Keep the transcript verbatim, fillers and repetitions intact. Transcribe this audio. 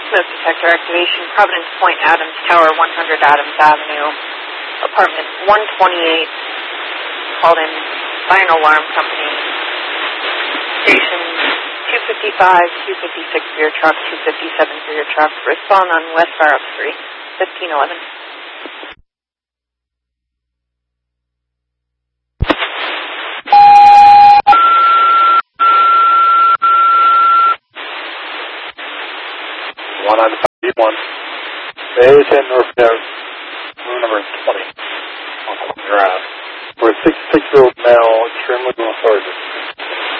Smoke detector activation, Providence Point, Adams Tower, one hundred Adams Avenue, apartment one twenty-eight, called in by an alarm company. Station two fifty-five, two fifty-six for your truck, two fifty-seven for your truck. Respond on West Farup Street, fifteen eleven. one on the one. Bay ten North Ave, room number twenty on Drive. For a sixty-six-year-old male, extremely well sergeant.